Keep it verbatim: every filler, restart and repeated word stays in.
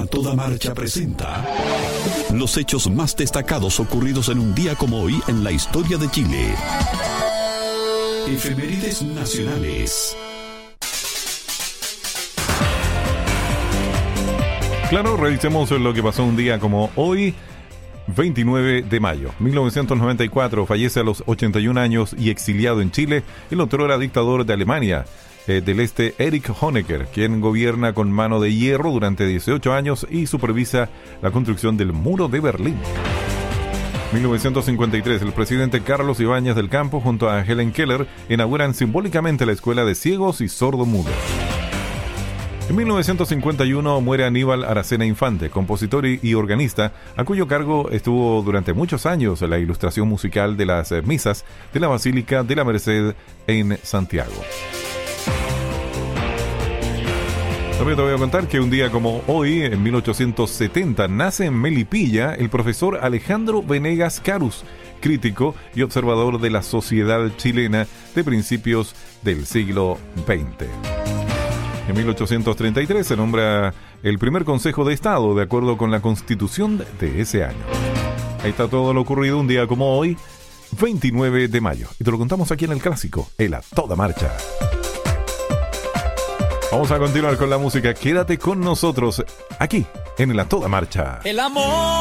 A Toda Marcha presenta los hechos más destacados ocurridos en un día como hoy en la historia de Chile. Efemérides nacionales. Claro, revisemos lo que pasó un día como hoy, veintinueve de mayo. mil novecientos noventa y cuatro, fallece a los ochenta y un años y exiliado en Chile el otrora dictador de Alemania eh, del Este, Erich Honecker, quien gobierna con mano de hierro durante dieciocho años y supervisa la construcción del Muro de Berlín. mil novecientos cincuenta y tres, el presidente Carlos Ibáñez del Campo junto a Helen Keller inauguran simbólicamente la Escuela de Ciegos y Sordomudos. En mil novecientos cincuenta y uno muere Aníbal Aracena Infante, compositor y, y organista, a cuyo cargo estuvo durante muchos años la ilustración musical de las misas de la Basílica de la Merced en Santiago. También te voy a contar que un día como hoy, en mil ochocientos setenta, nace en Melipilla el profesor Alejandro Venegas Carus, crítico y observador de la sociedad chilena de principios del siglo veinte. En mil ochocientos treinta y tres se nombra el primer Consejo de Estado, de acuerdo con la Constitución de ese año. Ahí está todo lo ocurrido un día como hoy, veintinueve de mayo. Y te lo contamos aquí en el clásico, el A Toda Marcha. Vamos a continuar con la música. Quédate con nosotros aquí, en el A Toda Marcha. El amor